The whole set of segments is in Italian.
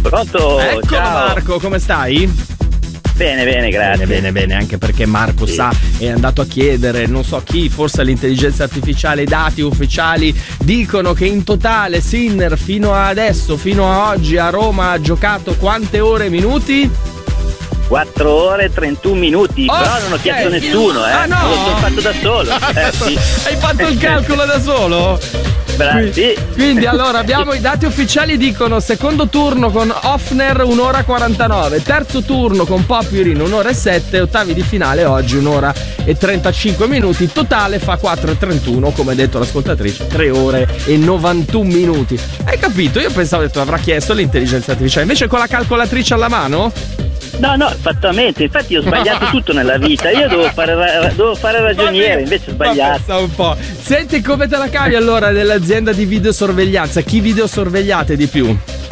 Pronto? Eccolo, ciao Marco, come stai? Bene, grazie. Bene, anche perché Marco sa, è andato a chiedere, non so chi, forse all'intelligenza artificiale, dati ufficiali dicono che in totale Sinner fino a adesso, fino a oggi a Roma ha giocato quante ore e minuti? 4 ore e 31 minuti, però non ho chiesto nessuno, Ah, no? Lo sono fatto da solo. Sì. Hai fatto il calcolo da solo? Sì. Quindi allora abbiamo i dati ufficiali, dicono secondo turno con Hofner 1 ora 49, terzo turno con Popyrin 1 ora e 7, ottavi di finale oggi 1 ora e 35 minuti, totale fa 4 e 31, come ha detto l'ascoltatrice, 3 ore e 91 minuti. Hai capito? Io pensavo che tu avrà chiesto l'intelligenza artificiale, invece con la calcolatrice alla mano? No, fattamente, infatti ho sbagliato tutto nella vita, io devo fare ragioniere, invece ho sbagliato. Pensa un po'. Senti, come te la cavi allora nell'azienda di videosorveglianza? Chi videosorvegliate di più?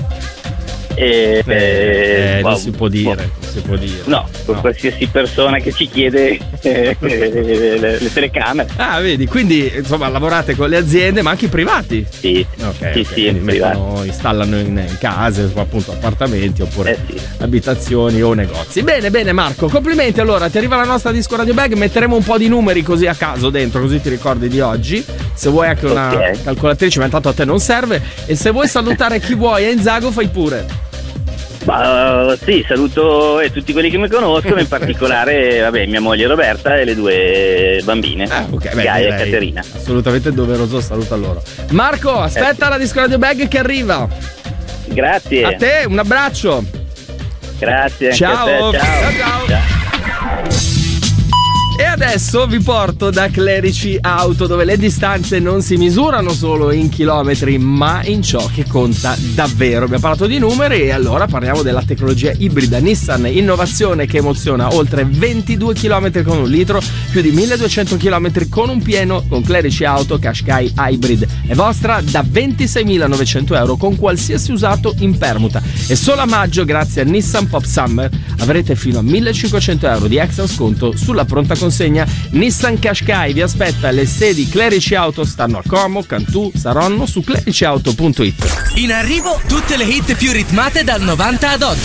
Non si può dire. No, con qualsiasi persona che ci chiede le telecamere. Ah, vedi, quindi insomma lavorate con le aziende, ma anche i privati? Sì, sì, installano in case, appunto appartamenti oppure abitazioni o negozi. Bene Marco, complimenti. Allora ti arriva la nostra Disco Radio Bag, metteremo un po' di numeri così a caso dentro, così ti ricordi di oggi. Se vuoi anche una calcolatrice, ma intanto a te non serve. E se vuoi salutare chi vuoi a Inzago, fai pure. Sì, saluto tutti quelli che mi conoscono, in particolare mia moglie Roberta e le 2 bambine, Gaia e Caterina. Assolutamente doveroso saluto a loro. Marco, aspetta la Disco Radio Bag che arriva. Grazie. A te, un abbraccio. Grazie. Ciao. Anche a te. Ciao. E adesso vi porto da Clerici Auto, dove le distanze non si misurano solo in chilometri, ma in ciò che conta davvero. Abbiamo parlato di numeri e allora parliamo della tecnologia ibrida Nissan, innovazione che emoziona. Oltre 22 km con un litro, più di 1200 km con un pieno. Con Clerici Auto Qashqai Hybrid è vostra da 26.900 euro con qualsiasi usato in permuta. E solo a maggio, grazie a Nissan Pop Summer, avrete fino a 1.500 euro di extra sconto sulla pronta consegna. Nissan Qashqai vi aspetta. Le sedi Clerici Auto stanno a Como, Cantù, Saronno, su clericiauto.it. In arrivo tutte le hit più ritmate dal 90 ad oggi.